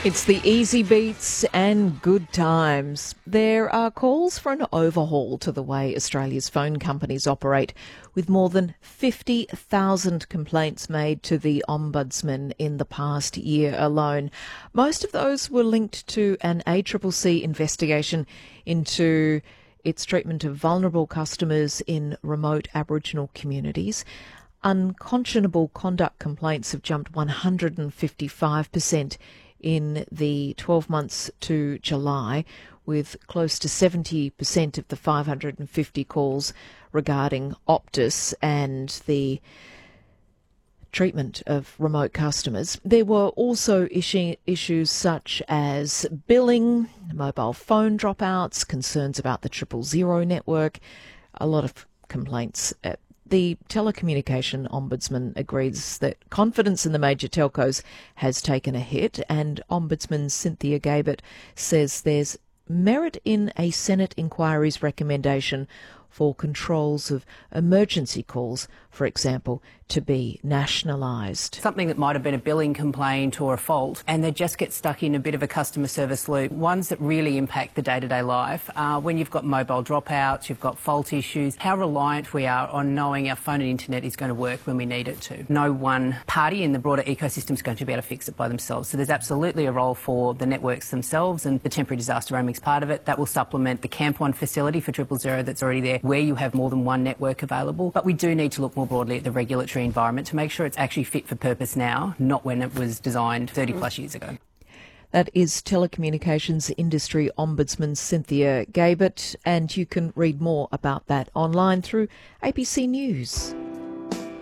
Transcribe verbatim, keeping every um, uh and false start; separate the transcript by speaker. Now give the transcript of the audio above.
Speaker 1: It's the easy beats and good times. There are calls for an overhaul to the way Australia's phone companies operate, with more than fifty thousand complaints made to the Ombudsman in the past year alone. Most of those were linked to an A C C C investigation into its treatment of vulnerable customers in remote Aboriginal communities. Unconscionable conduct complaints have jumped one hundred fifty-five percent in the twelve months to July, with close to seventy percent of the five hundred fifty calls regarding Optus and the treatment of remote customers. There were also issue, issues such as billing, mobile phone dropouts, concerns about the triple zero network, a lot of complaints. Uh, The Telecommunication Ombudsman agrees that confidence in the major telcos has taken a hit, and Ombudsman Cynthia Gabert says there's merit in a Senate inquiry's recommendation for controls of emergency calls, for example, to be nationalised.
Speaker 2: Something that might have been a billing complaint or a fault, and they just get stuck in a bit of a customer service loop. Ones that really impact the day-to-day life are when you've got mobile dropouts, you've got fault issues, how reliant we are on knowing our phone and internet is going to work when we need it to. No one party in the broader ecosystem is going to be able to fix it by themselves. So there's absolutely a role for the networks themselves, and the temporary disaster roaming is part of it. That will supplement the Camp One facility for triple zero that's already there, where you have more than one network available. But we do need to look more broadly at the regulatory environment to make sure it's actually fit for purpose now, not when it was designed thirty plus years ago.
Speaker 1: That is Telecommunications Industry Ombudsman Cynthia Gabert, and you can read more about that online through A B C News.